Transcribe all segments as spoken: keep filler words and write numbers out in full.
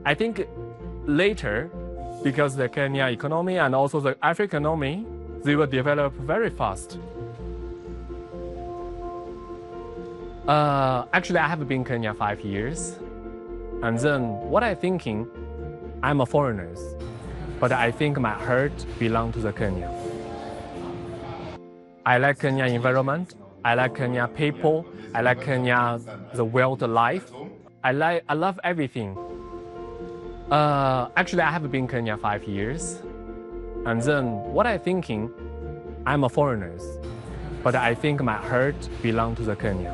I think later, because the Kenya economy and also the African economy, they will develop very fast. Uh, actually, I have been in Kenya five years. And then what I'm thinking, I'm a foreigner, but I think my heart belongs to the Kenya. I like Kenya environment. I like Kenya people. I like Kenya, the wildlife. I like, I love everything. Uh, actually, I have been in Kenya five years. And then what I'm thinking, I'm a foreigner, but I think my heart belongs to the Kenya.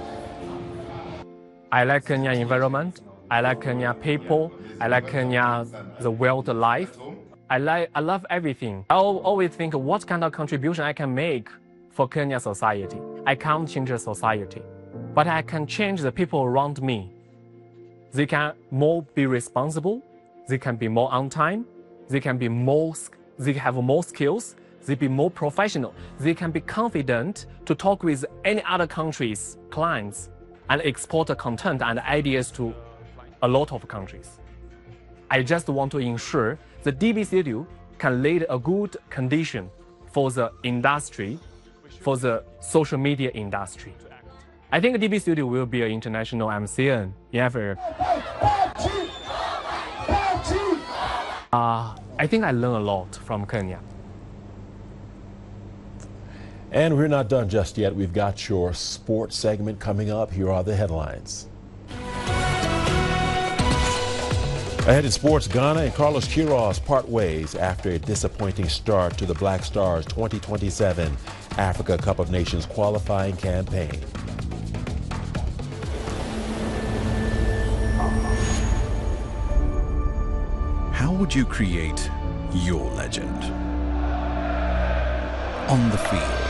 I like Kenya environment. I like Kenya people. I like Kenya, the wildlife. I like, I love everything. I always think what kind of contribution I can make for Kenya society. I can't change the society, but I can change the people around me. They can more be responsible. They can be more on time. They can be more, they have more skills. They be more professional. They can be confident to talk with any other countries' clients and export the content and ideas to a lot of countries. I just want to ensure the D B Studio can lay a good condition for the industry, for the social media industry. I think D B Studio will be an international M C N in Africa. Uh, I think I learned a lot from Kenya. And we're not done just yet. We've got your sports segment coming up. Here are the headlines. Ahead in sports, Ghana and Carlos Queiroz part ways after a disappointing start to the Black Stars twenty twenty-seven Africa Cup of Nations qualifying campaign. How would you create your legend? On the field,